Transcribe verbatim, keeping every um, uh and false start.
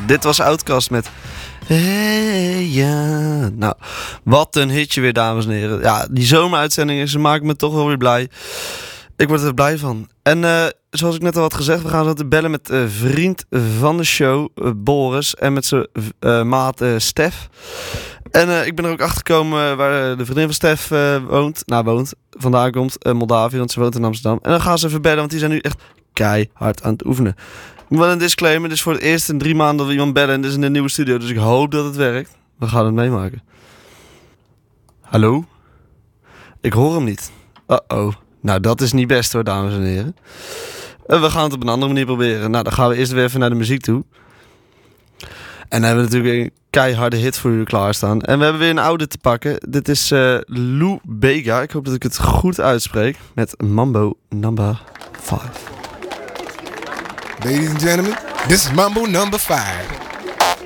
Dit was Outkast met... Hey, ja. Nou, wat een hitje weer, dames en heren. Ja, die zomeruitzendingen, ze maken me toch wel weer blij. Ik word er blij van. En uh, zoals ik net al had gezegd, we gaan zo te bellen met uh, vriend van de show, uh, Boris. En met zijn uh, maat uh, Stef. En uh, ik ben er ook achter gekomen uh, waar uh, de vriendin van Stef uh, woont. Nou, woont. Vandaan komt uh, Moldavië, want ze woont in Amsterdam. En dan gaan ze even bellen, want die zijn nu echt keihard aan het oefenen. Ik moet wel een disclaimer, dit is voor het eerst in drie maanden dat we iemand bellen. En dit is in een nieuwe studio, dus ik hoop dat het werkt. We gaan het meemaken. Hallo? Ik hoor hem niet. Uh-oh. Nou, dat is niet best hoor, dames en heren. Uh, we gaan het op een andere manier proberen. Nou, dan gaan we eerst weer even naar de muziek toe. En dan hebben we natuurlijk een keiharde hit voor u klaarstaan. En we hebben weer een oude te pakken. Dit is uh, Lou Bega. Ik hoop dat ik het goed uitspreek. Met Mambo number five. Ladies and gentlemen, this is Mambo number five.